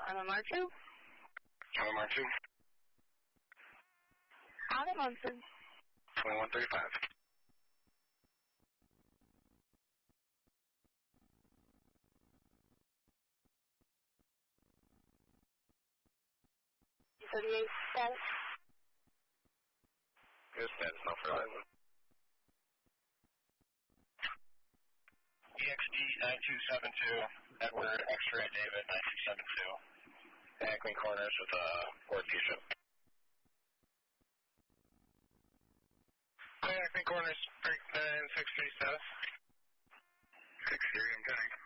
MMR2? MMR2. Adam Munson. 2135. $38 status. Good status, not for Island. EXD 9272, Edward X-ray David 9272. Acme Corners with Fort Bishop. Acme Corners, break 963 status. 6-3, I'm getting.